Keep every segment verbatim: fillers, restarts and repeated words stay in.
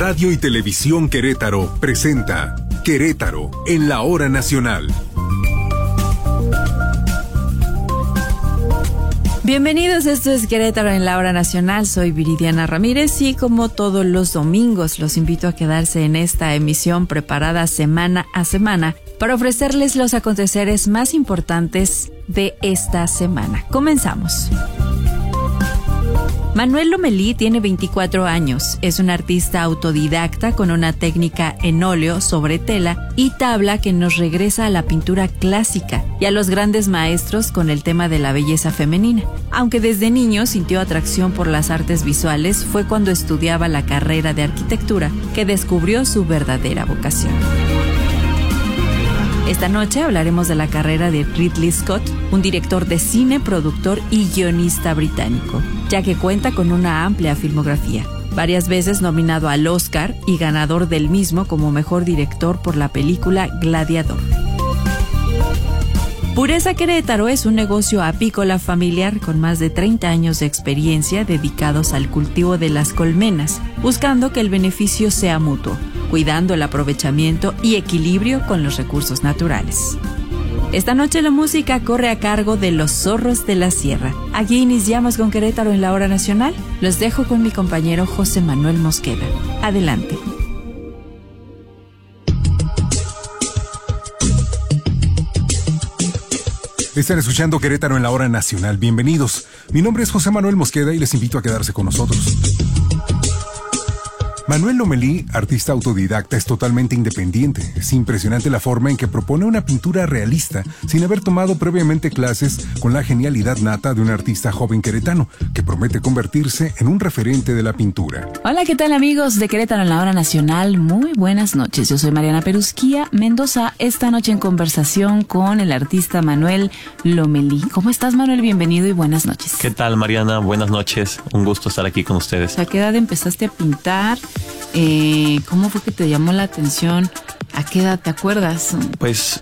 Radio y Televisión Querétaro presenta Querétaro en la Hora Nacional. Bienvenidos, esto es Querétaro en la Hora Nacional, soy Viridiana Ramírez y como todos los domingos los invito a quedarse en esta emisión preparada semana a semana para ofrecerles los aconteceres más importantes de esta semana. Comenzamos. Manuel Lomelí tiene veinticuatro años, es un artista autodidacta con una técnica en óleo sobre tela y tabla que nos regresa a la pintura clásica y a los grandes maestros con el tema de la belleza femenina. Aunque desde niño sintió atracción por las artes visuales, fue cuando estudiaba la carrera de arquitectura que descubrió su verdadera vocación. Esta noche hablaremos de la carrera de Ridley Scott, un director de cine, productor y guionista británico, ya que cuenta con una amplia filmografía. Varias veces nominado al Oscar y ganador del mismo como mejor director por la película Gladiador. Pureza Querétaro es un negocio apícola familiar con más de treinta años de experiencia dedicados al cultivo de las colmenas, buscando que el beneficio sea mutuo, cuidando el aprovechamiento y equilibrio con los recursos naturales. Esta noche la música corre a cargo de Los Zorros de la Sierra. Aquí iniciamos con Querétaro en la Hora Nacional. Los dejo con mi compañero José Manuel Mosqueda. Adelante. Están escuchando Querétaro en la Hora Nacional. Bienvenidos. Mi nombre es José Manuel Mosqueda y les invito a quedarse con nosotros. Manuel Lomelí, artista autodidacta, es totalmente independiente. Es impresionante la forma en que propone una pintura realista sin haber tomado previamente clases, con la genialidad nata de un artista joven queretano que promete convertirse en un referente de la pintura. Hola, ¿qué tal amigos de Querétaro en la Hora Nacional? Muy buenas noches. Yo soy Mariana Perusquía Mendoza, esta noche en conversación con el artista Manuel Lomelí. ¿Cómo estás, Manuel? Bienvenido y buenas noches. ¿Qué tal, Mariana? Buenas noches. Un gusto estar aquí con ustedes. ¿A qué edad empezaste a pintar? Eh, ¿Cómo fue que te llamó la atención? ¿A qué edad te acuerdas? Pues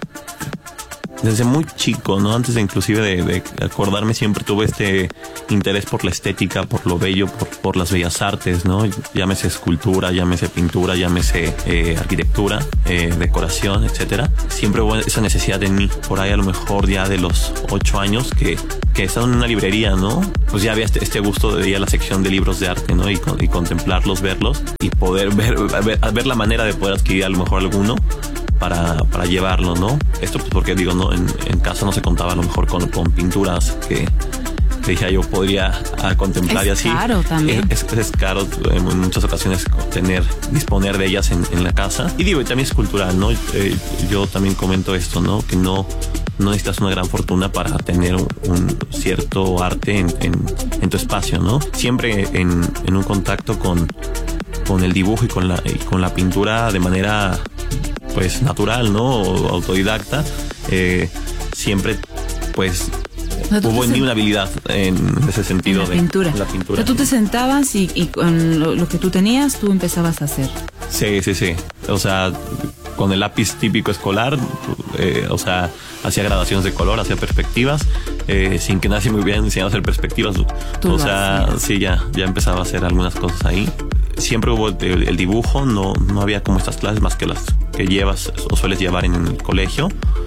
desde muy chico, ¿no? Antes de inclusive de, de acordarme, siempre tuve este interés por la estética, por lo bello, por, por las bellas artes, ¿no? Llámese escultura, llámese pintura, llámese eh, arquitectura, eh, decoración, etcétera. Siempre hubo esa necesidad en mí. Por ahí a lo mejor ya de los ocho años que que estaba en una librería, ¿no? Pues ya había este, este gusto de ir a la sección de libros de arte, ¿no? Y, con, y contemplarlos, verlos y poder ver, ver, ver la manera de poder adquirir a lo mejor alguno para, para llevarlo, ¿no? Esto pues porque digo, no, en, en casa no se contaba a lo mejor con, con pinturas que, que dije yo podría a contemplar. Es y así. Es caro también. Es, es, es caro en muchas ocasiones tener, disponer de ellas en, en la casa. Y digo, y también es cultural, ¿no? Eh, yo también comento esto, ¿no? Que no... no necesitas una gran fortuna para tener un, un cierto arte en, en, en tu espacio, ¿no? Siempre en, en un contacto con, con el dibujo y con la, y con la pintura de manera pues natural, ¿no? O autodidacta. Eh, siempre pues o sea, hubo en mí una habilidad en ese sentido. En la de pintura. La pintura. O sea, tú te sentabas y, y con lo, lo que tú tenías, tú empezabas a hacer. Sí, sí, sí. O sea, con el lápiz típico escolar, eh, o sea, hacía gradaciones de color, hacía perspectivas, eh, sin que nadie me hubiera enseñado a hacer perspectivas. Tú o sea, hacías. sí, ya, ya empezaba a hacer algunas cosas ahí. Siempre hubo el, el dibujo, no, no había como estas clases más que las que llevas o sueles llevar en el colegio,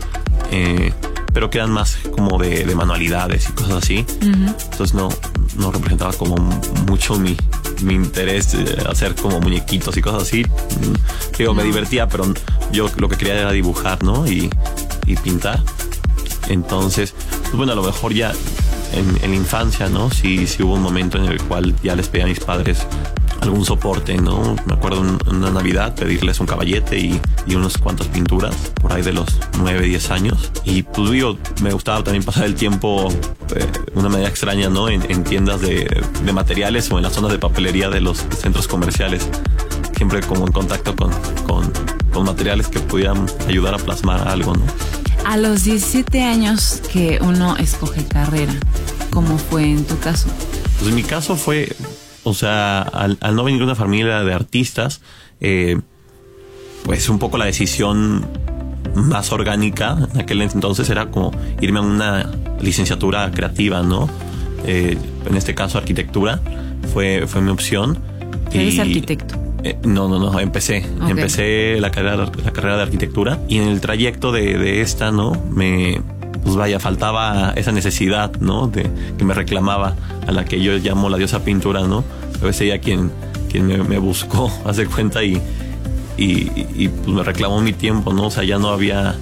eh, pero que eran más como de, de manualidades y cosas así. Uh-huh. Entonces no, no representaba como mucho mi, mi interés de hacer como muñequitos y cosas así. Digo, no. Me divertía, pero yo lo que quería era dibujar, ¿no? Y, y pintar. Entonces, pues bueno, a lo mejor ya en, en la infancia, ¿no? Sí, sí hubo un momento en el cual ya les pedí a mis padres algún soporte, ¿no? Me acuerdo en una Navidad pedirles un caballete y, y unas cuantas pinturas por ahí de los nueve, diez años. Y pues digo, me gustaba también pasar el tiempo de eh, una manera extraña, ¿no? En, en tiendas de, de materiales o en las zonas de papelería de los centros comerciales. Siempre como en contacto con, con, con materiales que pudieran ayudar a plasmar algo, ¿no? A los diecisiete años que uno escoge carrera, ¿cómo fue en tu caso? Pues en mi caso fue... O sea, al, al no venir de una familia de artistas, eh, pues un poco la decisión más orgánica en aquel entonces era como irme a una licenciatura creativa, ¿no? Eh, en este caso arquitectura fue, fue mi opción. ¿Eres arquitecto? Eh, no, no, no, empecé. Okay. Empecé la carrera, la carrera de arquitectura y en el trayecto de, de esta, ¿no? Me, pues vaya, faltaba esa necesidad, ¿no? De, que me reclamaba, a la que yo llamo la diosa pintura, ¿no? A veces ella quien, quien me, me buscó, hace cuenta, y, y, y pues me reclamó mi tiempo, ¿no? O sea, ya no había...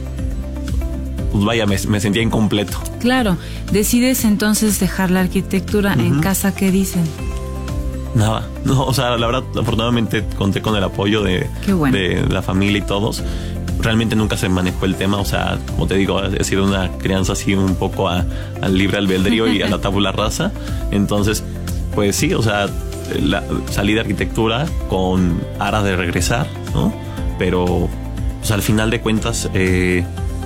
Pues vaya, me, me sentía incompleto. Claro. Decides entonces dejar la arquitectura. Uh-huh. ¿En casa qué dicen? Nada. No, o sea, la verdad, afortunadamente conté con el apoyo de, bueno. de, de la familia y todos. Realmente nunca se manejó el tema. O sea, como te digo, he sido una crianza así un poco a, al libre albedrío y a la tabula rasa. Entonces, pues sí, o sea, la, salí de arquitectura con aras de regresar, ¿no? Pero, pues al final de cuentas... Eh,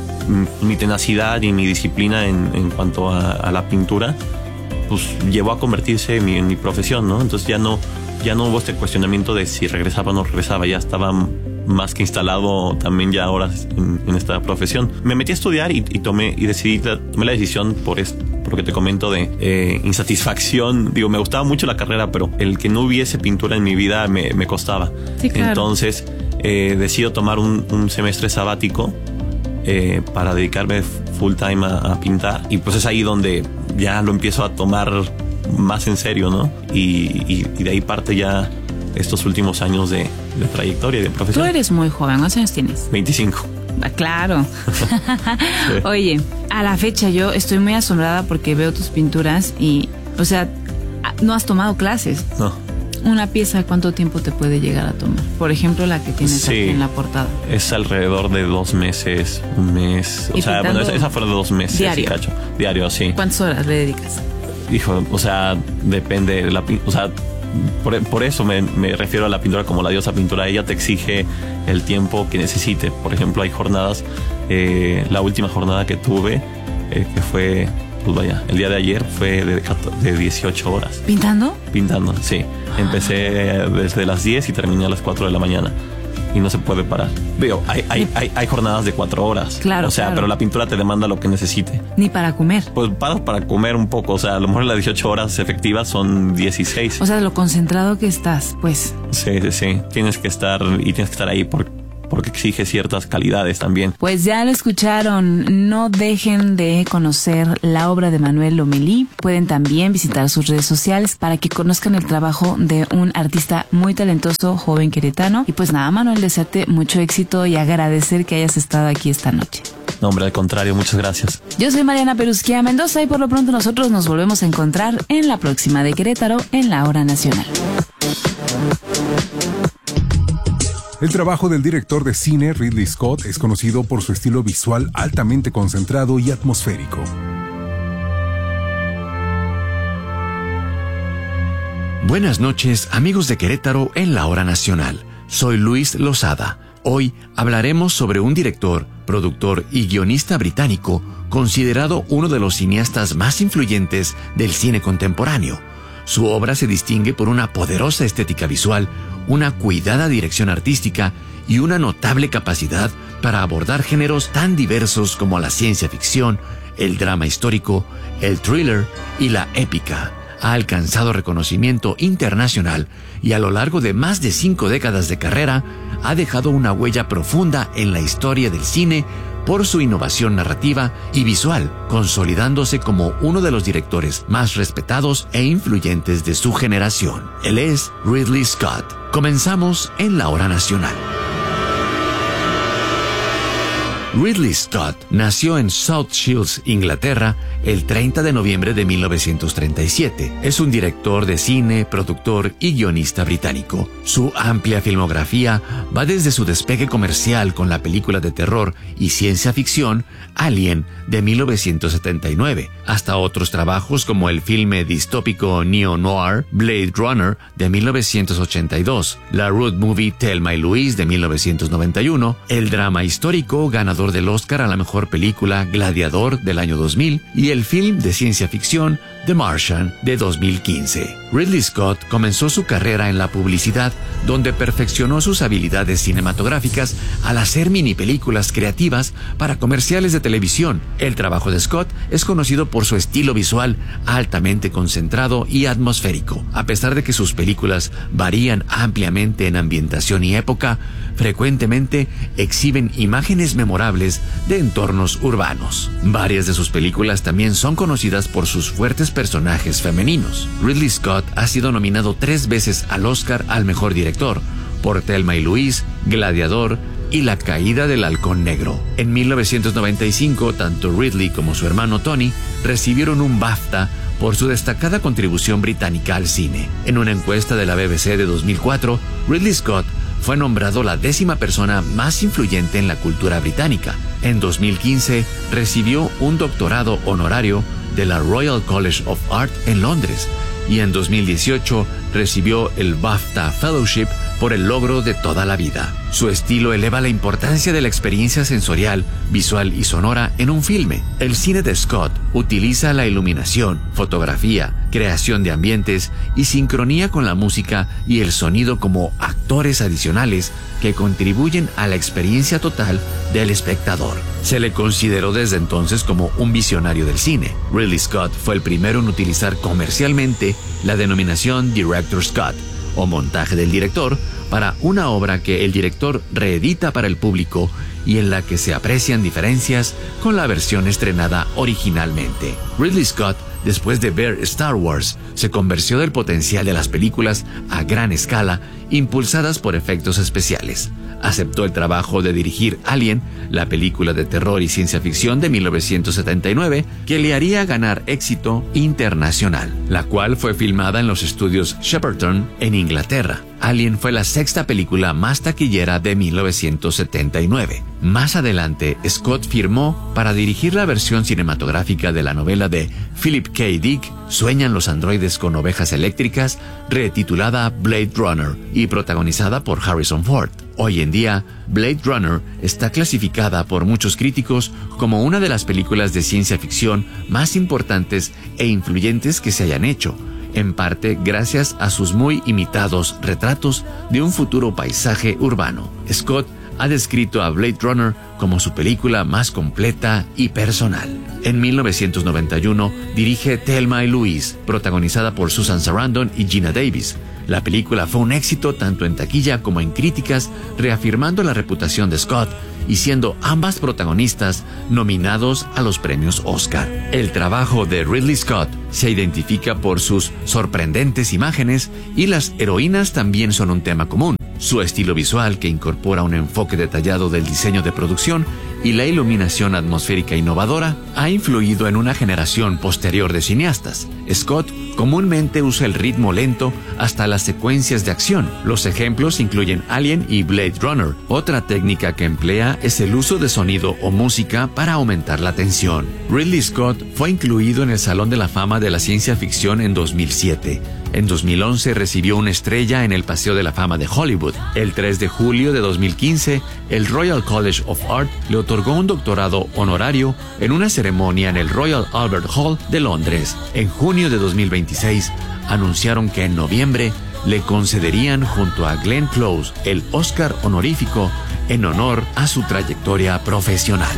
mi tenacidad y mi disciplina en, en cuanto a, a la pintura pues llevó a convertirse en mi, en mi profesión, ¿no? Entonces ya no ya no hubo este cuestionamiento de si regresaba o no regresaba, ya estaba más que instalado también ya horas en, en esta profesión. Me metí a estudiar y, y tomé y decidí tomé la decisión por esto, por lo que te comento de eh, insatisfacción. Digo, me gustaba mucho la carrera, pero el que no hubiese pintura en mi vida me, me costaba. Sí, claro. Entonces eh, decido tomar un, un semestre sabático Eh, para dedicarme full time a, a pintar, y pues es ahí donde ya lo empiezo a tomar más en serio, ¿no? Y, y, y de ahí parte ya estos últimos años de, de trayectoria y de profesión. Tú eres muy joven, ¿cuántos años tienes? veinticinco. Ah, claro. Sí. Oye, a la fecha yo estoy muy asombrada porque veo tus pinturas y, o sea, no has tomado clases. No. Una pieza, ¿cuánto tiempo te puede llegar a tomar? Por ejemplo, la que tienes sí, aquí en la portada. Es alrededor de dos meses, un mes. O sea, bueno, esa, esa fue de dos meses. Diario. Cacho. Diario, sí. ¿Cuántas horas le dedicas? Hijo, o sea, depende de la pintura. O sea, por, por eso me, me refiero a la pintura como la diosa pintura. Ella te exige el tiempo que necesite. Por ejemplo, hay jornadas, eh, la última jornada que tuve, eh, que fue... Pues vaya, el día de ayer fue de, de dieciocho horas. ¿Pintando? Pintando, sí. Empecé desde las diez y terminé a las cuatro de la mañana. Y no se puede parar. Veo, hay, hay, hay, hay jornadas de cuatro horas. Claro. O sea, claro. Pero la pintura te demanda lo que necesite. Ni para comer. Pues para, para comer un poco. O sea, a lo mejor las dieciocho horas efectivas son dieciséis. O sea, lo concentrado que estás, pues. Sí, sí, sí. Tienes que estar y tienes que estar ahí por... porque exige ciertas calidades también. Pues ya lo escucharon, no dejen de conocer la obra de Manuel Lomelí. Pueden también visitar sus redes sociales para que conozcan el trabajo de un artista muy talentoso, joven queretano. Y pues nada, Manuel, desearte mucho éxito y agradecer que hayas estado aquí esta noche. No, hombre, al contrario, muchas gracias. Yo soy Mariana Perusquía Mendoza y por lo pronto nosotros nos volvemos a encontrar en la próxima de Querétaro en la Hora Nacional. El trabajo del director de cine Ridley Scott es conocido por su estilo visual altamente concentrado y atmosférico. Buenas noches, amigos de Querétaro en la Hora Nacional. Soy Luis Lozada. Hoy hablaremos sobre un director, productor y guionista británico considerado uno de los cineastas más influyentes del cine contemporáneo. Su obra se distingue por una poderosa estética visual, una cuidada dirección artística y una notable capacidad para abordar géneros tan diversos como la ciencia ficción, el drama histórico, el thriller y la épica. Ha alcanzado reconocimiento internacional y a lo largo de más de cinco décadas de carrera ha dejado una huella profunda en la historia del cine por su innovación narrativa y visual, consolidándose como uno de los directores más respetados e influyentes de su generación. Él es Ridley Scott. Comenzamos en la Hora Nacional. Ridley Scott nació en South Shields, Inglaterra, el treinta de noviembre de mil novecientos treinta y siete. Es un director de cine, productor y guionista británico. Su amplia filmografía va desde su despegue comercial con la película de terror y ciencia ficción Alien de mil novecientos setenta y nueve, hasta otros trabajos como el filme distópico neo-noir Blade Runner de mil novecientos ochenta y dos, la road movie Thelma y Louise de mil novecientos noventa y uno, el drama histórico ganador del Oscar a la mejor película Gladiador del año dos mil y el film de ciencia ficción The Martian de dos mil quince. Ridley Scott comenzó su carrera en la publicidad, donde perfeccionó sus habilidades cinematográficas al hacer mini películas creativas para comerciales de televisión. El trabajo de Scott es conocido por su estilo visual altamente concentrado y atmosférico. A pesar de que sus películas varían ampliamente en ambientación y época, frecuentemente exhiben imágenes memorables de entornos urbanos. Varias de sus películas también son conocidas por sus fuertes personajes femeninos. Ridley Scott ha sido nominado tres veces al Oscar al Mejor Director por Thelma y Louise, Gladiador y La Caída del Halcón Negro. En mil novecientos noventa y cinco, tanto Ridley como su hermano Tony recibieron un BAFTA por su destacada contribución británica al cine. En una encuesta de la B B C de dos mil cuatro, Ridley Scott fue nombrado la décima persona más influyente en la cultura británica. En dos mil quince, recibió un doctorado honorario de la Royal College of Art en Londres, y en dos mil dieciocho recibió el BAFTA Fellowship por el logro de toda la vida. Su estilo eleva la importancia de la experiencia sensorial, visual y sonora en un filme. El cine de Scott utiliza la iluminación, fotografía, creación de ambientes y sincronía con la música y el sonido como actores adicionales que contribuyen a la experiencia total del espectador. Se le consideró desde entonces como un visionario del cine. Ridley Scott fue el primero en utilizar comercialmente la denominación Director's Cut, o montaje del director, para una obra que el director reedita para el público y en la que se aprecian diferencias con la versión estrenada originalmente. Ridley Scott, después de ver Star Wars, se convenció del potencial de las películas a gran escala impulsadas por efectos especiales. Aceptó el trabajo de dirigir Alien, la película de terror y ciencia ficción de mil novecientos setenta y nueve, que le haría ganar éxito internacional, la cual fue filmada en los estudios Shepperton en Inglaterra. Alien fue la sexta película más taquillera de mil novecientos setenta y nueve. Más adelante, Scott firmó para dirigir la versión cinematográfica de la novela de Philip K. Dick, Sueñan los androides con ovejas eléctricas, retitulada Blade Runner y protagonizada por Harrison Ford. Hoy en día, Blade Runner está clasificada por muchos críticos como una de las películas de ciencia ficción más importantes e influyentes que se hayan hecho, en parte gracias a sus muy imitados retratos de un futuro paisaje urbano. Scott ha descrito a Blade Runner como su película más completa y personal. En mil novecientos noventa y uno dirige Thelma y Louise, protagonizada por Susan Sarandon y Geena Davis. La película fue un éxito tanto en taquilla como en críticas, reafirmando la reputación de Scott y siendo ambas protagonistas nominados a los premios Oscar. El trabajo de Ridley Scott se identifica por sus sorprendentes imágenes y las heroínas también son un tema común. Su estilo visual, que incorpora un enfoque detallado del diseño de producción y la iluminación atmosférica innovadora, ha influido en una generación posterior de cineastas. Scott comúnmente usa el ritmo lento hasta las secuencias de acción. Los ejemplos incluyen Alien y Blade Runner. Otra técnica que emplea es el uso de sonido o música para aumentar la tensión. Ridley Scott fue incluido en el Salón de la Fama de la Ciencia Ficción en dos mil siete. En dos mil once recibió una estrella en el Paseo de la Fama de Hollywood. El tres de julio de dos mil quince, el Royal College of Art le otorgó un doctorado honorario en una ceremonia en el Royal Albert Hall de Londres. En junio de dos mil veintiséis, anunciaron que en noviembre le concederían junto a Glenn Close el Oscar honorífico en honor a su trayectoria profesional.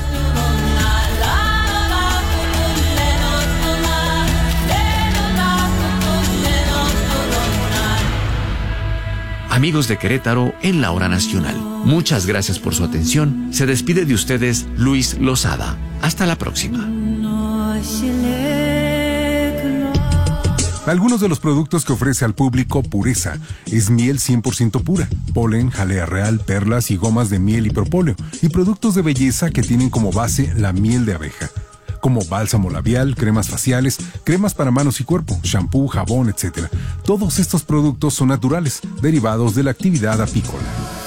Amigos de Querétaro en la Hora Nacional, muchas gracias por su atención. Se despide de ustedes Luis Lozada. Hasta la próxima. Algunos de los productos que ofrece al público Pureza es miel cien por ciento pura, polen, jalea real, perlas y gomas de miel y propóleo, y productos de belleza que tienen como base la miel de abeja, como bálsamo labial, cremas faciales, cremas para manos y cuerpo, shampoo, jabón, etcétera. Todos estos productos son naturales, derivados de la actividad apícola.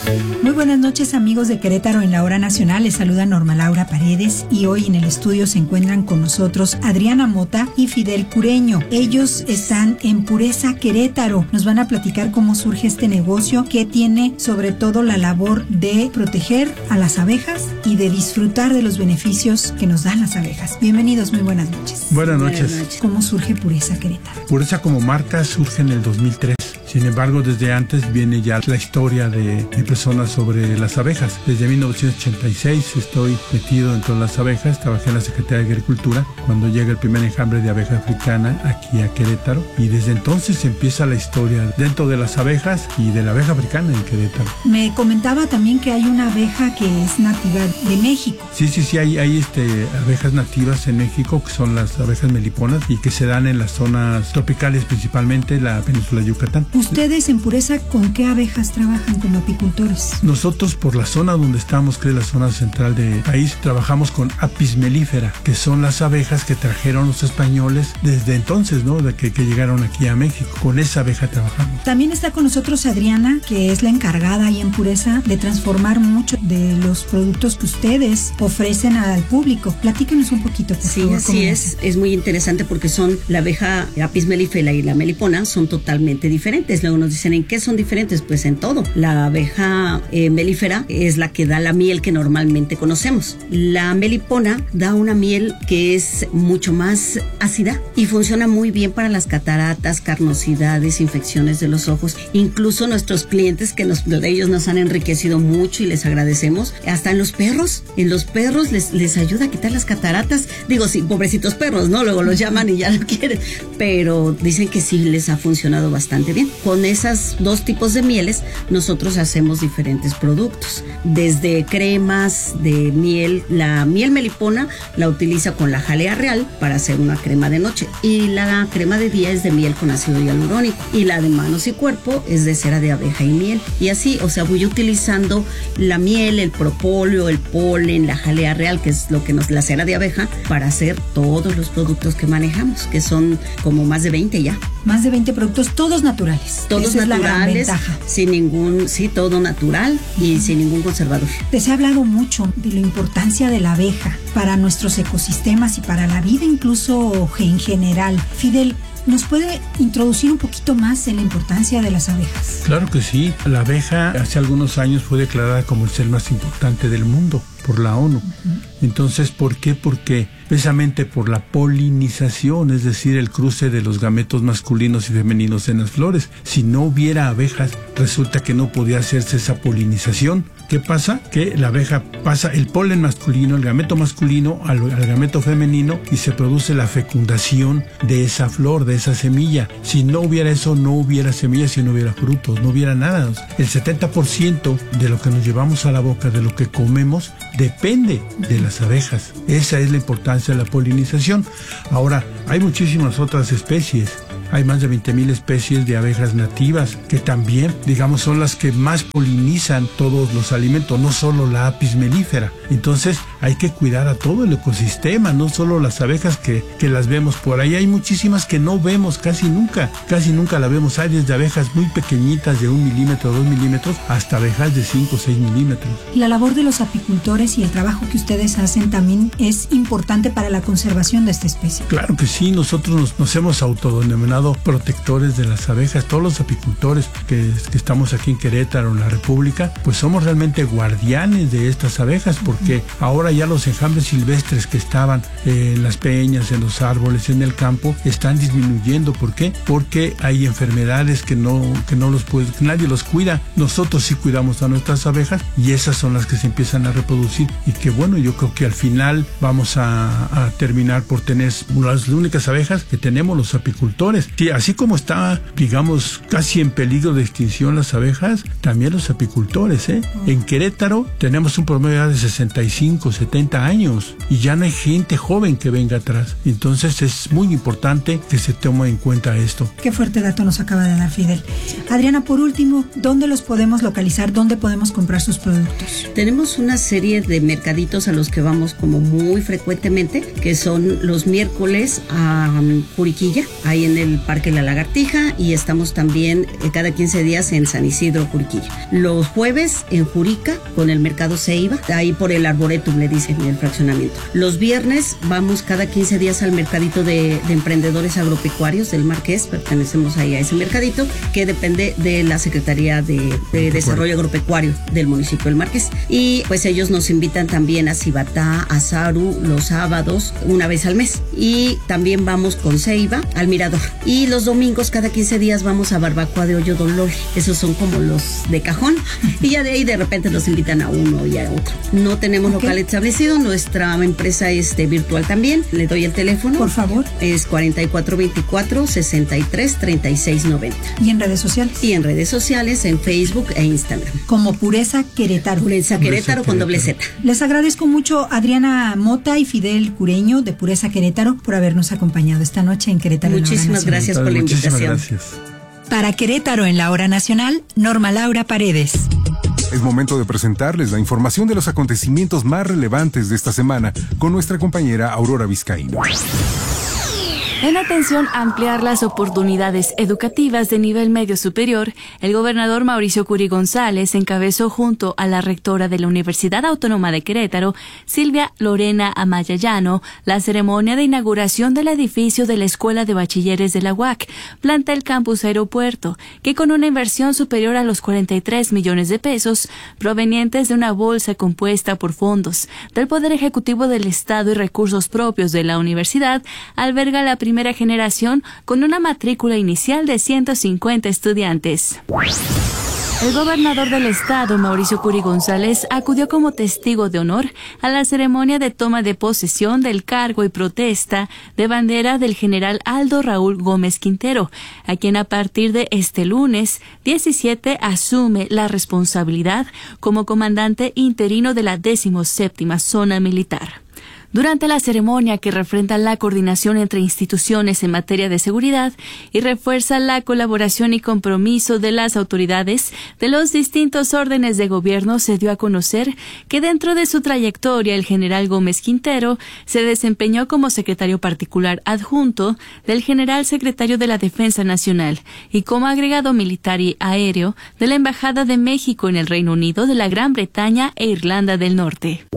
Muy buenas noches, amigos de Querétaro en la Hora Nacional. Les saluda Norma Laura Paredes y hoy en el estudio se encuentran con nosotros Adriana Mota y Fidel Cureño. Ellos están en Pureza Querétaro. Nos van a platicar cómo surge este negocio que tiene sobre todo la labor de proteger a las abejas y de disfrutar de los beneficios que nos dan las abejas. Bienvenidos, muy buenas noches. Buenas noches. Buenas noches. ¿Cómo surge Pureza Querétaro? Pureza como marca surge en el dos mil tres. Sin embargo, desde antes viene ya la historia de, de personas sobre las abejas. Desde mil novecientos ochenta y seis estoy metido dentro de las abejas. Trabajé en la Secretaría de Agricultura cuando llega el primer enjambre de abeja africana aquí a Querétaro. Y desde entonces empieza la historia dentro de las abejas y de la abeja africana en Querétaro. Me comentaba también que hay una abeja que es nativa de México. Sí, sí, sí, hay, hay este, abejas nativas en México que son las abejas meliponas y que se dan en las zonas tropicales, principalmente la península de Yucatán. ¿Ustedes en Pureza con qué abejas trabajan como apicultores? Nosotros por la zona donde estamos, que es la zona central del país, trabajamos con Apis mellifera, que son las abejas que trajeron los españoles desde entonces, ¿no? De que, que llegaron aquí a México. Con esa abeja trabajamos. También está con nosotros Adriana, que es la encargada ahí en Pureza de transformar mucho de los productos que ustedes ofrecen al público. Platíquenos un poquito, por sí, favor. Sí, es, es muy interesante porque son la abeja Apis mellifera y la melipona son totalmente diferentes. Luego nos dicen, ¿en qué son diferentes? Pues en todo. La abeja eh, melífera es la que da la miel que normalmente conocemos. La melipona da una miel que es mucho más ácida y funciona muy bien para las cataratas, carnosidades, infecciones de los ojos. Incluso nuestros clientes, que nos, ellos nos han enriquecido mucho y les agradecemos. Hasta en los perros, en los perros les, les ayuda a quitar las cataratas. Digo, sí, pobrecitos perros, ¿no? Luego los llaman y ya no quieren. Pero dicen que sí les ha funcionado bastante bien. Con esas dos tipos de mieles, nosotros hacemos diferentes productos. Desde cremas de miel, la miel melipona la utiliza con la jalea real para hacer una crema de noche. Y la crema de día es de miel con ácido hialurónico. Y la de manos y cuerpo es de cera de abeja y miel. Y así, o sea, voy utilizando la miel, el propóleo, el polen, la jalea real, que es lo que nos, la cera de abeja, para hacer todos los productos que manejamos, que son como más de veinte ya. Más de veinte productos, todos naturales. Todos Esa naturales, es la gran ventaja. Sin ningún, sí, todo natural y sin ningún conservador. Se ha hablado mucho de la importancia de la abeja para nuestros ecosistemas y para la vida incluso en general. Fidel, ¿nos puede introducir un poquito más en la importancia de las abejas? Claro que sí. La abeja hace algunos años fue declarada como el ser más importante del mundo por la ONU. Uh-huh. Entonces, ¿por qué? Porque precisamente por la polinización, es decir, el cruce de los gametos masculinos y femeninos en las flores. Si no hubiera abejas, resulta que no podía hacerse esa polinización. ¿Qué pasa? Que la abeja pasa el polen masculino, el gameto masculino al, al gameto femenino y se produce la fecundación de esa flor, de esa semilla. Si no hubiera eso, no hubiera semillas y no hubiera frutos, no hubiera nada. El setenta por ciento de lo que nos llevamos a la boca, de lo que comemos, depende de las abejas. Esa es la importancia de la polinización. Ahora, hay muchísimas otras especies. Hay más de veinte mil especies de abejas nativas que también, digamos, son las que más polinizan todos los alimentos, no solo la Apis mellifera. Entonces hay que cuidar a todo el ecosistema, no solo las abejas que, que las vemos por ahí. Hay muchísimas que no vemos casi nunca, casi nunca la vemos. Hay desde abejas muy pequeñitas de un milímetro, dos milímetros, hasta abejas de cinco o seis milímetros. La labor de los apicultores y el trabajo que ustedes hacen también es importante para la conservación de esta especie. Claro que sí, nosotros nos, nos hemos autodenominado protectores de las abejas. Todos los apicultores que, que estamos aquí en Querétaro, en la República, pues somos realmente guardianes de estas abejas, porque ahora ya los enjambres silvestres que estaban eh, en las peñas, en los árboles, en el campo, están disminuyendo. ¿Por qué? Porque hay enfermedades que no, que no los puede, que nadie los cuida. Nosotros sí cuidamos a nuestras abejas y esas son las que se empiezan a reproducir, y que bueno, yo creo que al final vamos a, a terminar por tener las únicas abejas que tenemos los apicultores. Sí, así como está, digamos, casi en peligro de extinción las abejas, también los apicultores, ¿eh? En Querétaro tenemos un promedio de sesenta y cinco, setenta años y ya no hay gente joven que venga atrás. Entonces es muy importante que se tome en cuenta esto. Qué fuerte dato nos acaba de dar Fidel. Adriana, por último, ¿dónde los podemos localizar? ¿Dónde podemos comprar sus productos? Tenemos una serie de mercaditos a los que vamos como muy frecuentemente, que son los miércoles a um, Juriquilla, ahí en el el Parque La Lagartija y estamos también eh, cada quince días en San Isidro, Juriquilla. Los jueves en Jurica con el Mercado Ceiba, ahí por el Arboretum le dicen, el fraccionamiento. Los viernes vamos cada quince días al mercadito de, de emprendedores agropecuarios del Marqués, pertenecemos ahí a ese mercadito que depende de la Secretaría de, de Desarrollo Agropecuario del municipio del Marqués. Y pues ellos nos invitan también a Cibatá, a Saru, los sábados, una vez al mes. Y también vamos con Ceiba al Mirador. Y los domingos, cada quince días, vamos a Barbacoa de Hoyo Dolor. Esos son como los de cajón. Y ya de ahí de repente nos invitan a uno y a otro. No tenemos okay. local establecido. Nuestra empresa es de virtual también. Le doy el teléfono. Por favor. Es cuarenta y cuatro veinticuatro, sesenta y tres, treinta y seis noventa. ¿Y en redes sociales? Y en redes sociales, en Facebook e Instagram. Como Pureza Querétaro. Pureza Querétaro con doble Z. Les agradezco mucho Adriana Mota y Fidel Cureño de Pureza Querétaro por habernos acompañado esta noche en Querétaro. Muchísimas gracias por la Muchísimas invitación. Gracias. Para Querétaro en la Hora Nacional, Norma Laura Paredes. Es momento de presentarles la información de los acontecimientos más relevantes de esta semana con nuestra compañera Aurora Vizcaíno. En atención a ampliar las oportunidades educativas de nivel medio superior, el gobernador Mauricio Curi González encabezó junto a la rectora de la Universidad Autónoma de Querétaro, Silvia Lorena Amaya Llano, la ceremonia de inauguración del edificio de la Escuela de Bachilleres de la U A C, plantel Campus Aeropuerto, que con una inversión superior a los cuarenta y tres millones de pesos, provenientes de una bolsa compuesta por fondos del Poder Ejecutivo del Estado y recursos propios de la universidad, alberga la primera generación con una matrícula inicial de ciento cincuenta estudiantes. El gobernador del estado, Mauricio Curi González, acudió como testigo de honor a la ceremonia de toma de posesión del cargo y protesta de bandera del general Aldo Raúl Gómez Quintero, a quien a partir de este lunes diecisiete asume la responsabilidad como comandante interino de la decimoséptima Zona Militar. Durante la ceremonia, que refrenda la coordinación entre instituciones en materia de seguridad y refuerza la colaboración y compromiso de las autoridades de los distintos órdenes de gobierno, se dio a conocer que dentro de su trayectoria el general Gómez Quintero se desempeñó como secretario particular adjunto del general secretario de la Defensa Nacional y como agregado militar y aéreo de la Embajada de México en el Reino Unido, de la Gran Bretaña e Irlanda del Norte.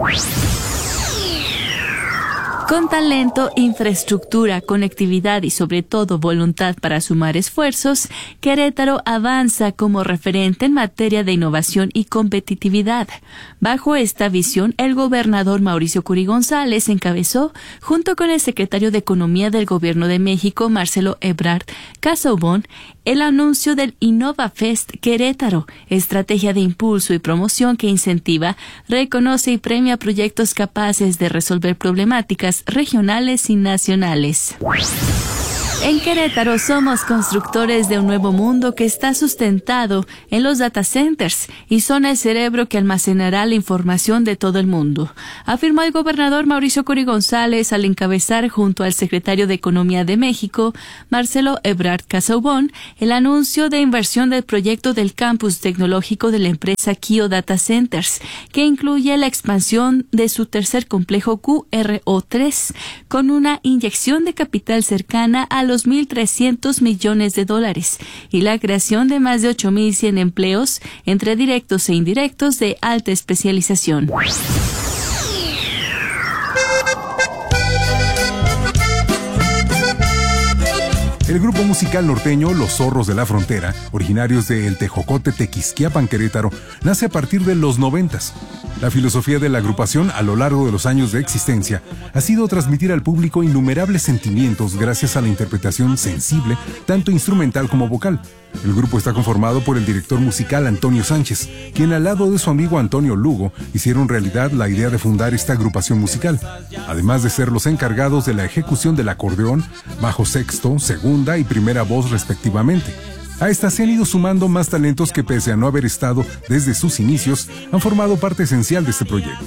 Con talento, infraestructura, conectividad y sobre todo voluntad para sumar esfuerzos, Querétaro avanza como referente en materia de innovación y competitividad. Bajo esta visión, el gobernador Mauricio Curi González encabezó, junto con el secretario de Economía del Gobierno de México, Marcelo Ebrard Casaubon, el anuncio del InnovaFest Querétaro, estrategia de impulso y promoción que incentiva, reconoce y premia proyectos capaces de resolver problemáticas regionales y nacionales. En Querétaro somos constructores de un nuevo mundo que está sustentado en los data centers y son el cerebro que almacenará la información de todo el mundo, afirmó el gobernador Mauricio Curi González al encabezar junto al secretario de Economía de México, Marcelo Ebrard Casaubon, el anuncio de inversión del proyecto del campus tecnológico de la empresa Kio Data Centers, que incluye la expansión de su tercer complejo Q R O tres, con una inyección de capital cercana a los mil trescientos millones de dólares y la creación de más de ocho mil cien empleos entre directos e indirectos de alta especialización. El grupo musical norteño Los Zorros de la Frontera, originarios de El Tejocote, Tequisquiapan, Querétaro, nace a partir de los noventas. La filosofía de la agrupación a lo largo de los años de existencia ha sido transmitir al público innumerables sentimientos gracias a la interpretación sensible, tanto instrumental como vocal. El grupo está conformado por el director musical Antonio Sánchez, quien al lado de su amigo Antonio Lugo hicieron realidad la idea de fundar esta agrupación musical, además de ser los encargados de la ejecución del acordeón, bajo sexto, segunda y primera voz respectivamente. A esta se han ido sumando más talentos que, pese a no haber estado desde sus inicios, han formado parte esencial de este proyecto.